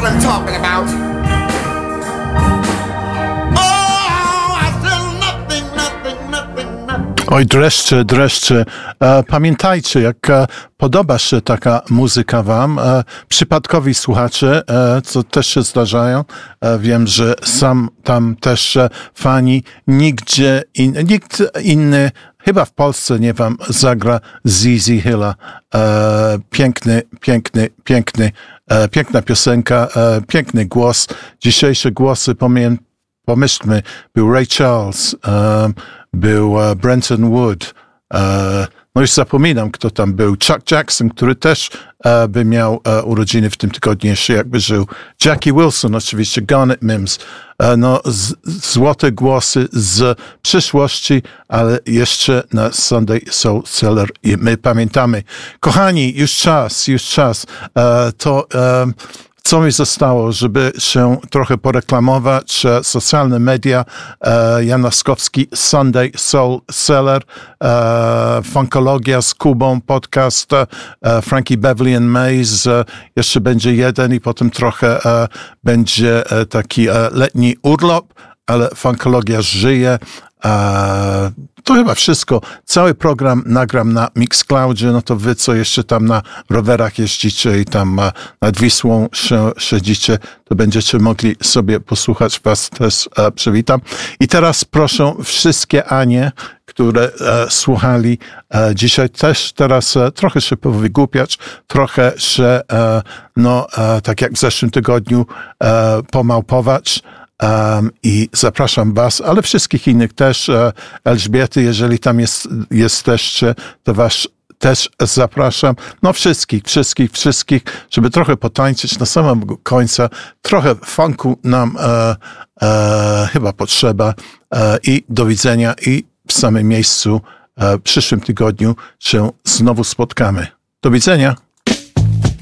what I'm talking about. Oh, I feel nothing. Oj, dreszcze. Pamiętajcie, jak podoba się taka muzyka wam, przypadkowi słuchacze, co też się zdarzają, wiem, że sam tam też fani, nikt inny chyba w Polsce nie wam zagra Zizi Hilla. Piękna piosenka, piękny głos. Dzisiejsze głosy, pomyślmy, był Ray Charles, był Brenton Wood, no już zapominam, kto tam był, Chuck Jackson, który też by miał urodziny w tym tygodniu, jeszcze jakby żył. Jackie Wilson oczywiście, Garnet Mims, no złote głosy z przyszłości, ale jeszcze na Sunday Soul Cellar i my pamiętamy. Kochani, już czas, co mi zostało, żeby się trochę poreklamować? Socjalne media, Jan Laskowski, Sunday Soul Cellar, Funkologia z Kubą, podcast, Frankie Beverly and Mays, jeszcze będzie jeden i potem trochę będzie taki letni urlop, ale Funkologia żyje. To chyba wszystko. Cały program nagram na Mixcloudzie, no to wy, co jeszcze tam na rowerach jeździcie i tam nad Wisłą siedzicie, to będziecie mogli sobie posłuchać. Was też przywitam. I teraz proszę wszystkie Anie, które słuchali dzisiaj też teraz trochę się powygłupiać, trochę się, tak jak w zeszłym tygodniu, pomałpować. I zapraszam was, ale wszystkich innych też, Elżbiety, jeżeli tam jesteście, to was też zapraszam. No wszystkich, żeby trochę potańczyć na samego końca. Trochę funku nam chyba potrzeba. I do widzenia i w samym miejscu w przyszłym tygodniu się znowu spotkamy. Do widzenia.